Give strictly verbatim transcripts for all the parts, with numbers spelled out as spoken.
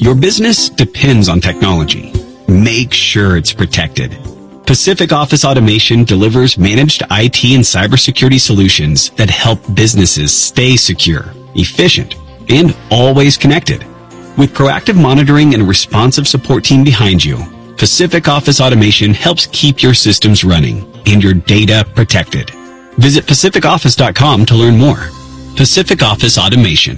Your business depends on technology. Make sure it's protected. Pacific Office Automation delivers managed I T and cybersecurity solutions that help businesses stay secure, efficient, and always connected. With proactive monitoring and a responsive support team behind you, Pacific Office Automation helps keep your systems running and your data protected. Visit pacific office dot com to learn more. Pacific Office Automation.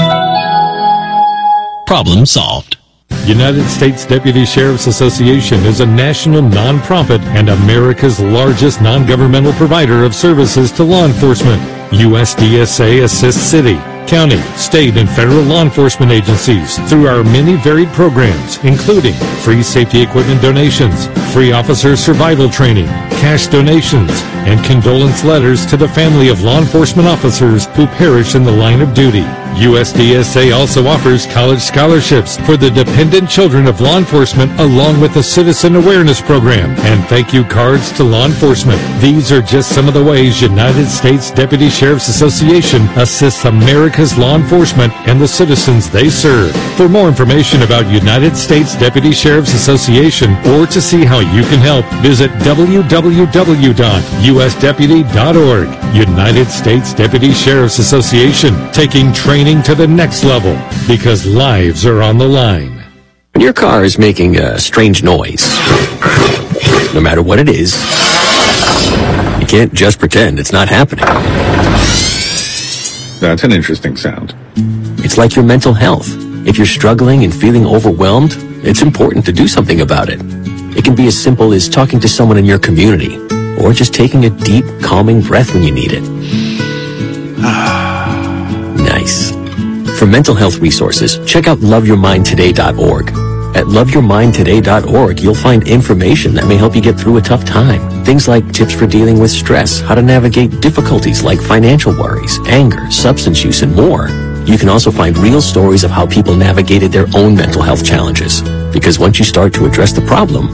Problem solved. United States Deputy Sheriff's Association is a national nonprofit and America's largest non-governmental provider of services to law enforcement. U S D S A assists city, county, state, and federal law enforcement agencies through our many varied programs, including free safety equipment donations, free officer survival training, cash donations, and condolence letters to the family of law enforcement officers who perish in the line of duty. U S D S A also offers college scholarships for the dependent children of law enforcement, along with a citizen awareness program and thank you cards to law enforcement. These are just some of the ways United States Deputy Sheriff's Association assists America's law enforcement and the citizens they serve. For more information about United States Deputy Sheriff's Association or to see how you can help, visit w w w dot u s deputy dot org. United States Deputy Sheriff's Association, taking training to the next level because lives are on the line. When your car is making a strange noise, no matter what it is, you can't just pretend it's not happening. That's an interesting sound. It's like your mental health. If you're struggling and feeling overwhelmed, it's important to do something about it. It can be as simple as talking to someone in your community, or just taking a deep, calming breath when you need it. Nice. For mental health resources, check out love your mind today dot org. At love your mind today dot org, you'll find information that may help you get through a tough time. Things like tips for dealing with stress, how to navigate difficulties like financial worries, anger, substance use, and more. You can also find real stories of how people navigated their own mental health challenges. Because once you start to address the problem,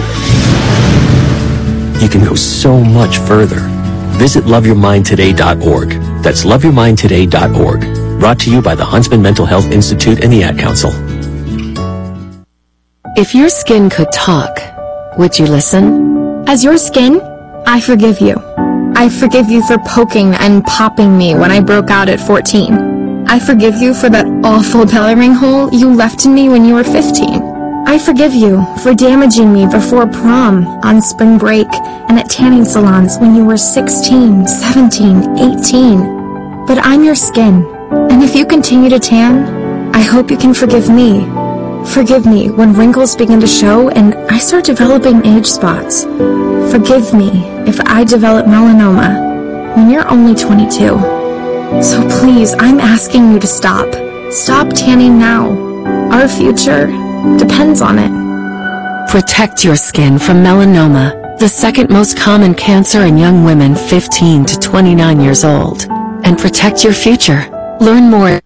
you can go so much further. Visit love your mind today dot org. That's love your mind today dot org. Brought to you by the Huntsman Mental Health Institute and the Ad Council. If your skin could talk, would you listen? As your skin, I forgive you. I forgive you for poking and popping me when I broke out at fourteen. I forgive you for that awful belly ring hole you left in me when you were fifteen. I forgive you for damaging me before prom, on spring break, and at tanning salons when you were sixteen, seventeen, eighteen. But I'm your skin, and if you continue to tan, I hope you can forgive me. Forgive me when wrinkles begin to show and I start developing age spots. Forgive me if I develop melanoma when you're only twenty-two. So please, I'm asking you to stop. Stop tanning now. Our future depends on it. Protect your skin from melanoma, the second most common cancer in young women fifteen to twenty-nine years old. And protect your future. Learn more.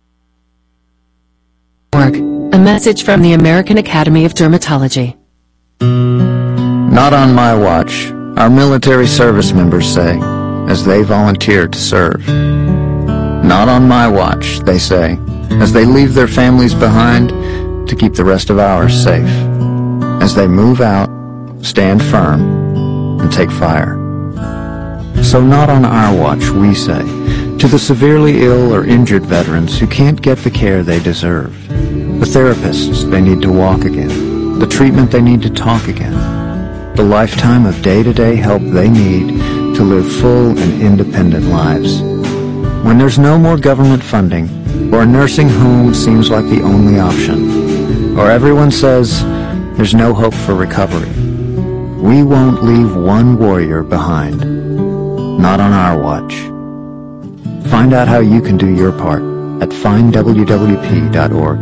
A message from the American Academy of Dermatology. Not on my watch, our military service members say, as they volunteer to serve. Not on my watch, they say, as they leave their families behind to keep the rest of ours safe. As they move out, stand firm, and take fire. So not on our watch, we say, to the severely ill or injured veterans who can't get the care they deserve, the therapists they need to walk again, the treatment they need to talk again, the lifetime of day-to-day help they need to live full and independent lives. When there's no more government funding, or a nursing home seems like the only option, or everyone says there's no hope for recovery, we won't leave one warrior behind. Not on our watch. Find out how you can do your part at find w w p dot org.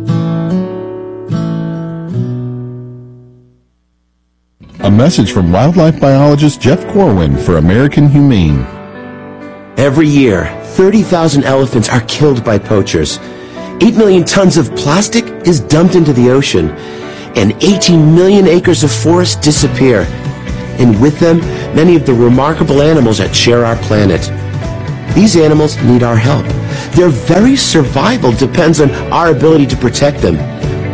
A message from wildlife biologist Jeff Corwin for American Humane. Every year, thirty thousand elephants are killed by poachers. eight million tons of plastic is dumped into the ocean, and eighteen million acres of forest disappear. And with them, many of the remarkable animals that share our planet. These animals need our help. Their very survival depends on our ability to protect them.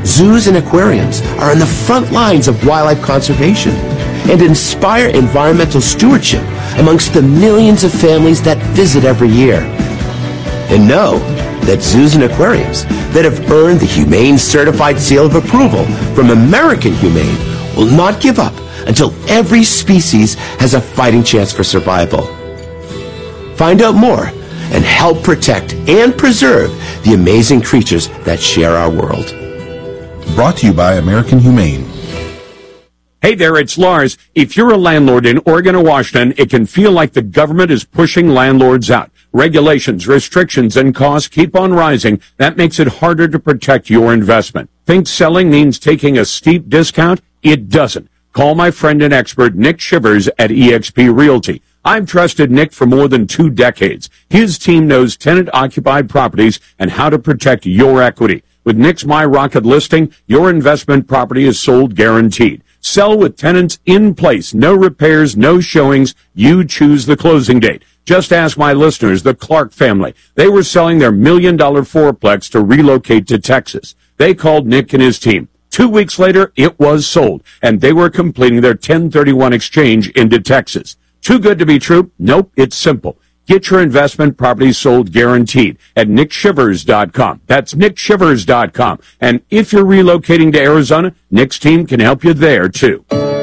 Zoos and aquariums are on the front lines of wildlife conservation and inspire environmental stewardship amongst the millions of families that visit every year. And know that zoos and aquariums that have earned the Humane Certified Seal of Approval from American Humane will not give up until every species has a fighting chance for survival. Find out more and help protect and preserve the amazing creatures that share our world. Brought to you by American Humane. Hey there, it's Lars. If you're a landlord in Oregon or Washington, it can feel like the government is pushing landlords out. Regulations, restrictions, and costs keep on rising. That makes it harder to protect your investment. Think selling means taking a steep discount? It doesn't. Call my friend and expert, Nick Shivers at eXp Realty. I've trusted Nick for more than two decades. His team knows tenant-occupied properties and how to protect your equity. With Nick's My Rocket listing, your investment property is sold guaranteed. Sell with tenants in place. No repairs, no showings. You choose the closing date. Just ask my listeners, the Clark family. They were selling their million-dollar fourplex to relocate to Texas. They called Nick and his team. Two weeks later, it was sold, and they were completing their ten thirty-one exchange into Texas. Too good to be true? Nope, it's simple. Get your investment property sold guaranteed at nick shivers dot com. That's nick shivers dot com. And if you're relocating to Arizona, Nick's team can help you there, too.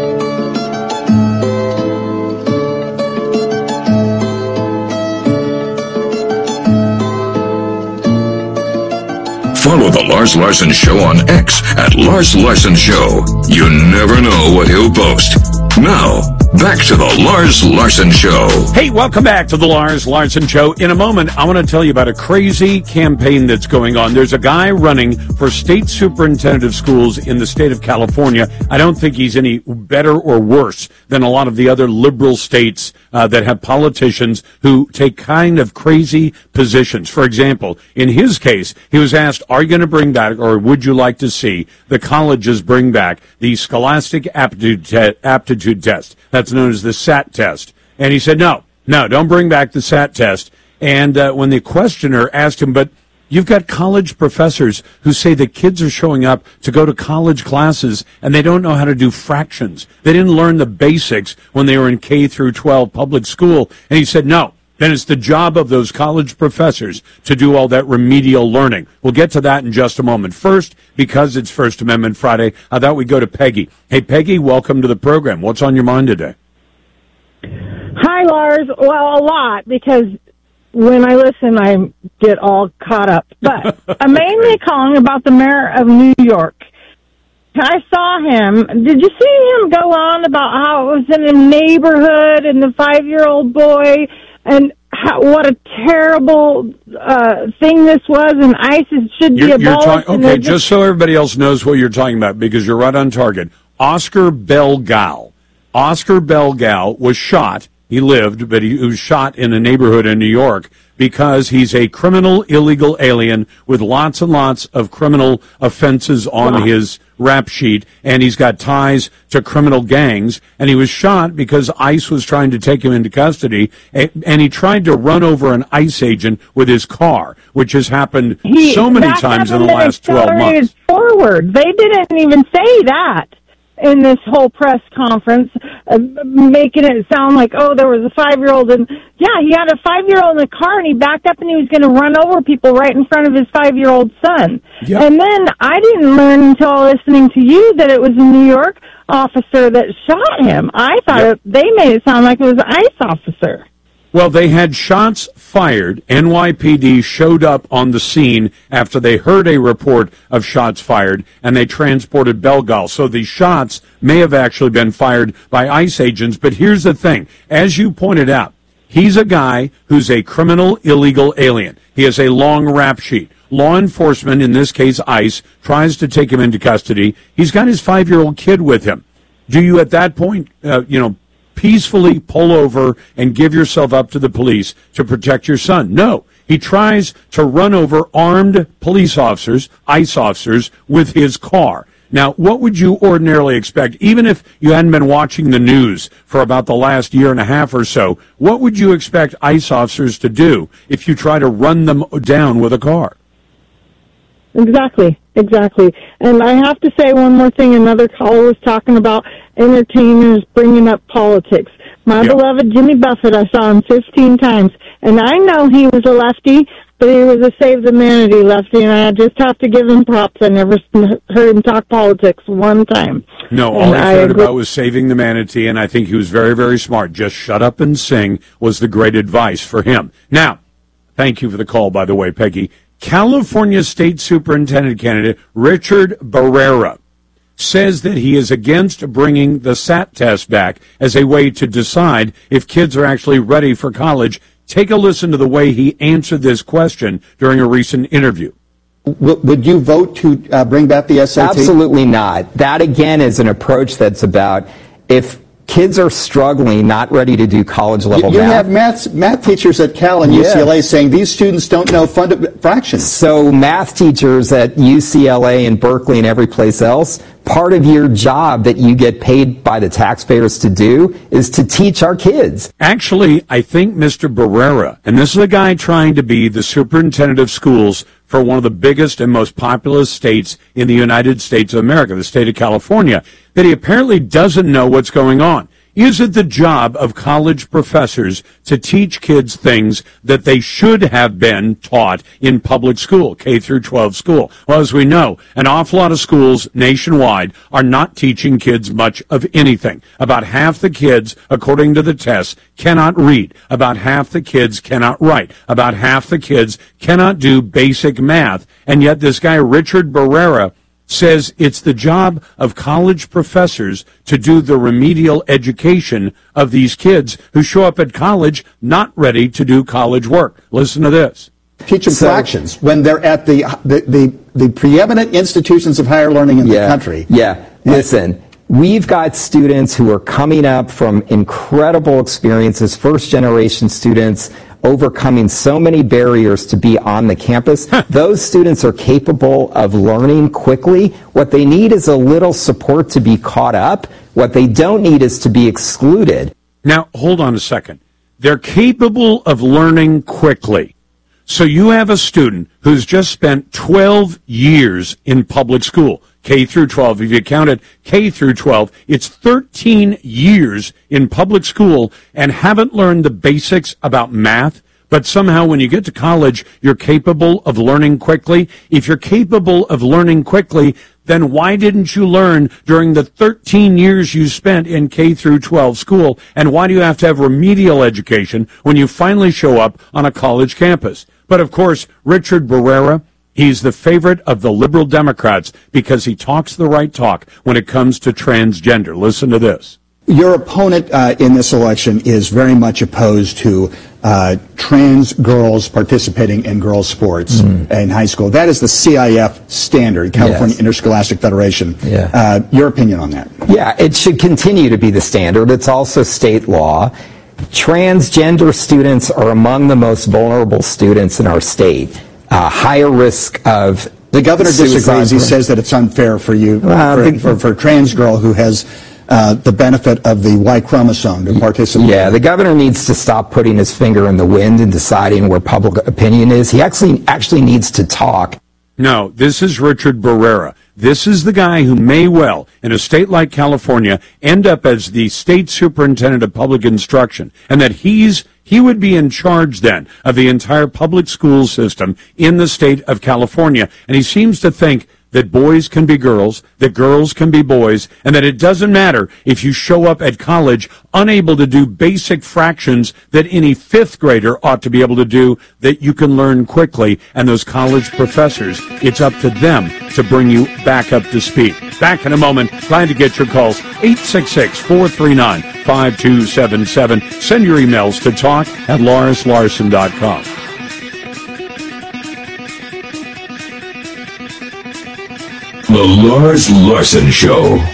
Follow The Lars Larson Show on X at Lars Larson Show. You never know what he'll post. Now, back to The Lars Larson Show. Hey, welcome back to The Lars Larson Show. In a moment, I want to tell you about a crazy campaign that's going on. There's a guy running for state superintendent of schools in the state of California. I don't think he's any better or worse than a lot of the other liberal states uh, that have politicians who take kind of crazy positions. For example, in his case, he was asked, are you going to bring back, or would you like to see the colleges bring back the Scholastic Aptitude, te- aptitude Test? That's known as the S A T test. And he said, no, no, don't bring back the S A T test. And uh, when the questioner asked him, but you've got college professors who say that kids are showing up to go to college classes and they don't know how to do fractions. They didn't learn the basics when they were in K through twelve public school. And he said, no, then it's the job of those college professors to do all that remedial learning. We'll get to that in just a moment. First, because it's First Amendment Friday, I thought we'd go to Peggy. Hey, Peggy, welcome to the program. What's on your mind today? Hi, Lars. Well, a lot, because when I listen, I get all caught up. But I'm mainly calling about the mayor of New York. I saw him. Did you see him go on about how it was in a neighborhood and the five-year-old boy and how, what a terrible uh, thing this was, and ISIS should you're, be you're abolished? ta- okay, just, just so everybody else knows what you're talking about, because you're right on target. Oscar Belgal. Oscar Belgal was shot. He lived, but he was shot in a neighborhood in New York because he's a criminal illegal alien with lots and lots of criminal offenses on wow. his rap sheet, and he's got ties to criminal gangs, and he was shot because ICE was trying to take him into custody, and, and he tried to run over an ICE agent with his car, which has happened he, so many times in the last twelve months. Forward. They didn't even say that in this whole press conference, uh, making it sound like, oh, there was a five-year-old, and yeah, he had a five-year-old in the car, and he backed up, and he was going to run over people right in front of his five-year-old son. Yep. And then I didn't learn until listening to you that it was a New York officer that shot him. I thought yep. it, they made it sound like it was an ICE officer. Well, they had shots fired. N Y P D showed up on the scene after they heard a report of shots fired, and they transported Belgal. So the shots may have actually been fired by ICE agents. But here's the thing. As you pointed out, he's a guy who's a criminal illegal alien. He has a long rap sheet. Law enforcement, in this case ICE, tries to take him into custody. He's got his five-year-old kid with him. Do you at that point, uh, you know, peacefully pull over and give yourself up to the police to protect your son? No. He tries to run over armed police officers, ICE officers, with his car. Now, what would you ordinarily expect, even if you hadn't been watching the news for about the last year and a half or so, what would you expect ICE officers to do if you try to run them down with a car? Exactly, exactly. And I have to say one more thing. Another caller was talking about entertainers bringing up politics. My Yep. beloved Jimmy Buffett, I saw him fifteen times. And I know he was a lefty, but he was a Save the Humanity lefty, and I just have to give him props. I never heard him talk politics one time. No, all And he I cared agree. about was saving the manatee, and I think he was very, very smart. Just shut up and sing was the great advice for him. Now, thank you for the call, by the way, Peggy. California State Superintendent candidate Richard Barrera says that he is against bringing the S A T test back as a way to decide if kids are actually ready for college. Take a listen to the way he answered this question during a recent interview. W- would you vote to uh, bring back the S A T? Absolutely not. That, again, is an approach that's about if kids are struggling, not ready to do college-level You, you math. have math, math teachers at Cal and Yeah. U C L A saying these students don't know funda- fractions. So math teachers at U C L A and Berkeley and every place else, part of your job that you get paid by the taxpayers to do is to teach our kids. Actually, I think Mister Barrera, and this is a guy trying to be the superintendent of schools for one of the biggest and most populous states in the United States of America, the state of California, that he apparently doesn't know what's going on. Is it the job of college professors to teach kids things that they should have been taught in public school, K through twelve school? Well, as we know, an awful lot of schools nationwide are not teaching kids much of anything. About half the kids, according to the tests, cannot read. About half the kids cannot write. About half the kids cannot do basic math. And yet this guy, Richard Barrera, says it's the job of college professors to do the remedial education of these kids who show up at college not ready to do college work. Listen to this. Teach them So- fractions when they're at the, the, the, the preeminent institutions of higher learning in Yeah. the country. Yeah. Listen, we've got students who are coming up from incredible experiences, first-generation students, overcoming so many barriers to be on the campus. Those students are capable of learning quickly. What they need is a little support to be caught up. What they don't need is to be excluded. Now, hold on a second. They're capable of learning quickly. So you have a student who's just spent twelve years in public school, K through twelve. If you count it K through twelve, it's thirteen years in public school and haven't learned the basics about math. But somehow when you get to college, you're capable of learning quickly. If you're capable of learning quickly, then why didn't you learn during the thirteen years you spent in K through twelve school? And why do you have to have remedial education when you finally show up on a college campus? But of course, Richard Barrera, he's the favorite of the liberal Democrats because he talks the right talk when it comes to transgender. Listen to this. Your opponent uh, in this election is very much opposed to uh, trans girls participating in girls' sports mm. in high school. That is the C I F standard, California Yes. Interscholastic Federation. Yeah. Uh, your opinion on that? Yeah, it should continue to be the standard. It's also state law. Transgender students are among the most vulnerable students in our state. Uh, higher risk of The governor suicide. disagrees. He says that it's unfair for you, Well, for, the- for, for a trans girl who has uh, the benefit of the Y chromosome to participate. Yeah, the governor needs to stop putting his finger in the wind and deciding where public opinion is. He actually actually needs to talk. No, this is Richard Barrera. This is the guy who may well, in a state like California, end up as the state superintendent of public instruction, and that he's he would be in charge then of the entire public school system in the state of California. And he seems to think that boys can be girls, that girls can be boys, and that it doesn't matter if you show up at college unable to do basic fractions that any fifth grader ought to be able to do, that you can learn quickly. And those college professors, it's up to them to bring you back up to speed. Back in a moment. Glad to get your calls. eight six six, four three nine, five two seven seven. Send your emails to talk at lars larson dot com. The Lars Larson Show.